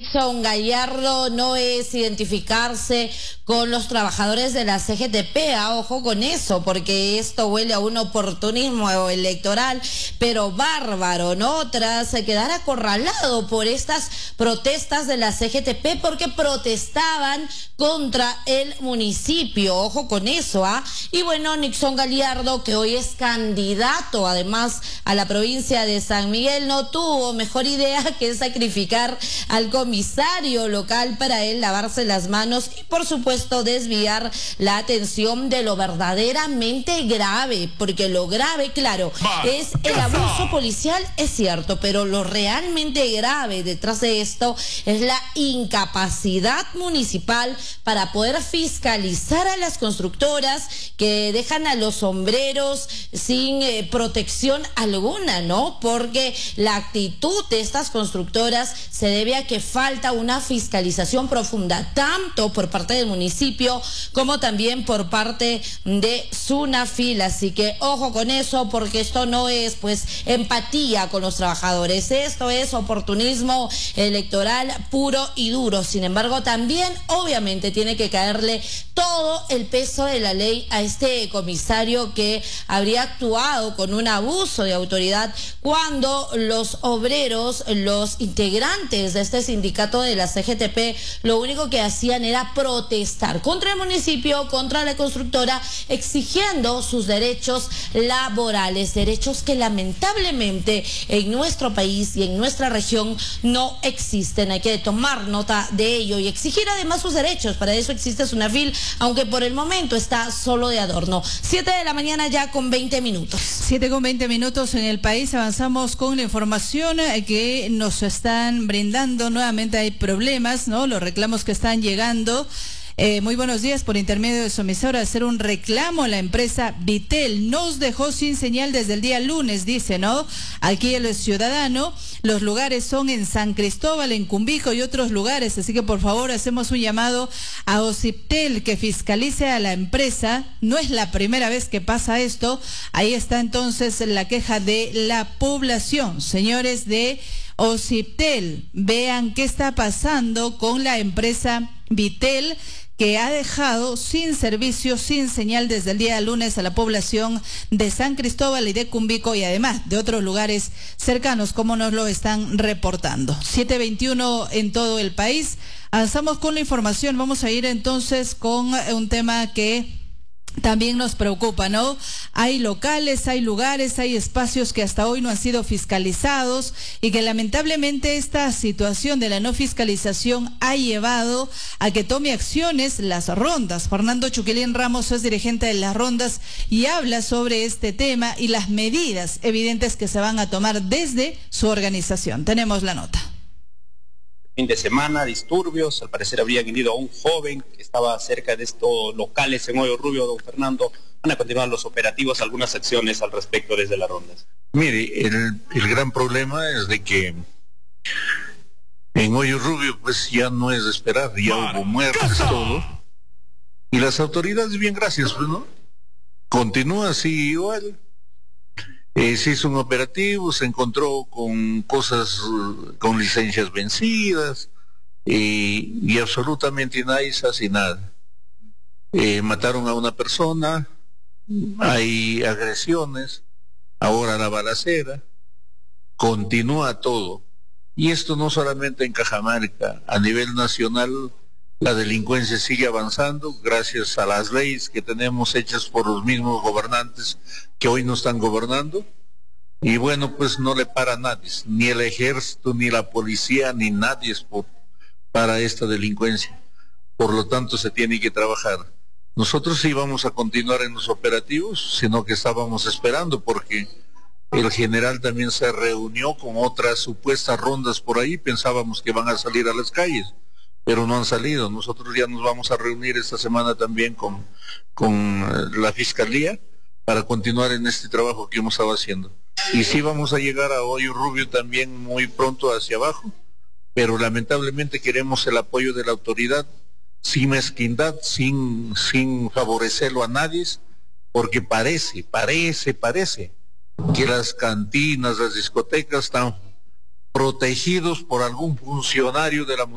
Nixon Gallardo no es identificarse con los trabajadores de la CGTP, ojo con eso, porque esto huele a un oportunismo electoral, pero bárbaro, ¿no? Tras quedar acorralado por estas protestas de la CGTP, porque protestaban contra el municipio, ojo con eso, Y bueno, Nixon Gallardo, que hoy es candidato además a la provincia de San Miguel, no tuvo mejor idea que sacrificar al comisario local para él lavarse las manos y por supuesto desviar la atención de lo verdaderamente grave, porque lo grave, claro, es el abuso policial, es cierto, pero lo realmente grave detrás de esto es la incapacidad municipal para poder fiscalizar a las constructoras que dejan a los sombreros sin protección alguna, ¿no? Porque la actitud de estas constructoras se debe a que falta una fiscalización profunda, tanto por parte del municipio como también por parte de Sunafil. Así que ojo con eso, porque esto no es pues empatía con los trabajadores, esto es oportunismo electoral puro y duro. Sin embargo, también obviamente tiene que caerle todo el peso de la ley a este comisario que habría actuado con un abuso de autoridad cuando los obreros, los integrantes de este sindicato de la CGTP, lo único que hacían era protestar contra el municipio, contra la constructora, exigiendo sus derechos laborales, derechos que lamentablemente en nuestro país y en nuestra región no existen. Hay que tomar nota de ello y exigir además sus derechos. Para eso existe Sunafil, aunque por el momento está solo de adorno. 7 de la mañana ya con 20 minutos. 7 con 20 minutos en el país. Avanzamos con la información que nos están brindando. Nuevamente hay problemas, ¿no? Los reclamos que están llegando. Muy buenos días, por intermedio de su emisora, hacer un reclamo a la empresa Vitel. Nos dejó sin señal desde el día lunes, dice, ¿no? Aquí el ciudadano, los lugares son en San Cristóbal, en Cumbico y otros lugares, así que por favor hacemos un llamado a Ociptel que fiscalice a la empresa. No es la primera vez que pasa esto. Ahí está entonces la queja de la población. Señores de Ociptel, vean qué está pasando con la empresa Vitel, que ha dejado sin servicio, sin señal desde el día lunes a la población de San Cristóbal y de Cumbico y además de otros lugares cercanos, como nos lo están reportando. 7:21 en todo el país. Avanzamos con la información. Vamos a ir entonces con un tema que también nos preocupa, ¿no? Hay locales, hay lugares, hay espacios que hasta hoy no han sido fiscalizados y que lamentablemente esta situación de la no fiscalización ha llevado a que tome acciones las rondas. Fernando Chuquilín Ramos es dirigente de las rondas y habla sobre este tema y las medidas evidentes que se van a tomar desde su organización. Tenemos la nota. Fin de semana, disturbios, al parecer habrían herido a un joven que estaba cerca de estos locales en Hoyo Rubio, don Fernando. Van a continuar los operativos, algunas acciones al respecto desde las rondas. Mire, el gran problema es de que en Hoyo Rubio pues ya no es de esperar, ya hubo muertes, todo. Y las autoridades, bien gracias, pues, ¿no? Continúa así igual. Se hizo un operativo, se encontró con cosas, con licencias vencidas y absolutamente nadie hace nada. Mataron a una persona, hay agresiones, ahora la balacera, continúa todo. Y esto no solamente en Cajamarca, a nivel nacional la delincuencia sigue avanzando gracias a las leyes que tenemos hechas por los mismos gobernantes que hoy no están gobernando. Y bueno, pues no le para nadie, ni el ejército, ni la policía, ni nadie para esta delincuencia. Por lo tanto, se tiene que trabajar. Nosotros sí vamos a continuar en los operativos, sino que estábamos esperando porque el general también se reunió con otras supuestas rondas por ahí, pensábamos que van a salir a las calles, pero no han salido. Nosotros ya nos vamos a reunir esta semana también con la Fiscalía para continuar en este trabajo que hemos estado haciendo. Y sí vamos a llegar a Hoyo Rubio también muy pronto hacia abajo, pero lamentablemente queremos el apoyo de la autoridad, sin mezquindad, sin favorecerlo a nadie, porque parece que las cantinas, las discotecas están protegidos por algún funcionario de la